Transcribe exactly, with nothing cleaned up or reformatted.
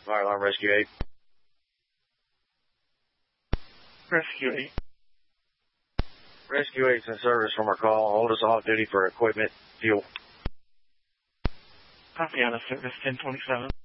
Fire alarm, Rescue eight. Rescue eight. Rescue eight's in service from our call. Hold us off duty for equipment, fuel. Copy out of service ten twenty-seven.